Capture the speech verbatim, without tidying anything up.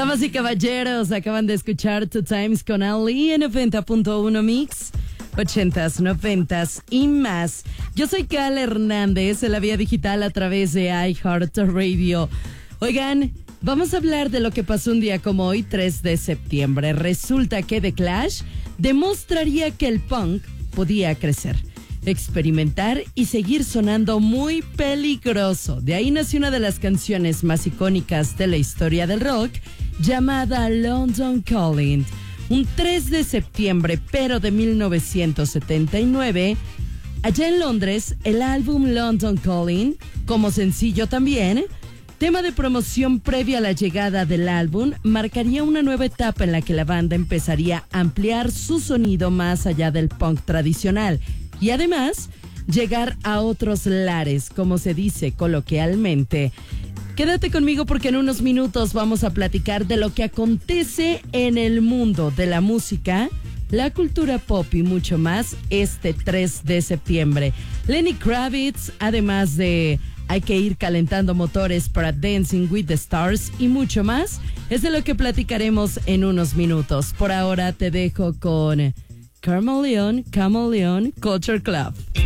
Damas y caballeros, acaban de escuchar Two Times con Ali en noventa punto uno Mix, ochentas, noventas y más. Yo soy Cal Hernández, en la vía digital a través de iHeartRadio. Oigan, vamos a hablar de lo que pasó un día como hoy, tres de septiembre. Resulta que The Clash demostraría que el punk podía crecer, experimentar y seguir sonando muy peligroso. De ahí nació una de las canciones más icónicas de la historia del rock, llamada London Calling. Un tres de septiembre, pero de mil novecientos setenta y nueve, allá en Londres, el álbum London Calling, como sencillo también, tema de promoción previa a la llegada del álbum, marcaría una nueva etapa en la que la banda empezaría a ampliar su sonido más allá del punk tradicional y además llegar a otros lares, como se dice coloquialmente. Quédate conmigo porque en unos minutos vamos a platicar de lo que acontece en el mundo de la música, la cultura pop y mucho más este tres de septiembre. Lenny Kravitz, además de Hay que ir calentando motores para Dancing with the Stars y mucho más, es de lo que platicaremos en unos minutos. Por ahora te dejo con Camaleón, Camaleón Culture Club.